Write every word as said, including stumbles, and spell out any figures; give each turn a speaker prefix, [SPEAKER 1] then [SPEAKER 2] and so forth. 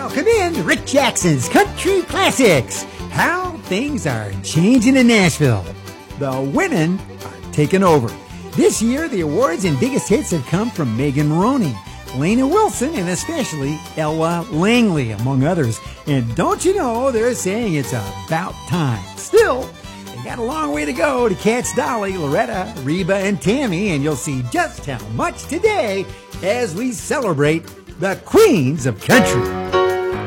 [SPEAKER 1] Welcome in to Rick Jackson's Country Classics. How things are changing in Nashville. The women are taking over. This year, the awards and biggest hits have come from Megan Moroney, Lena Wilson, and especially Ella Langley, among others. And don't you know, they're saying it's about time. Still, they got a long way to go to catch Dolly, Loretta, Reba, and Tammy, and you'll see just how much today as we celebrate the Queens of Country.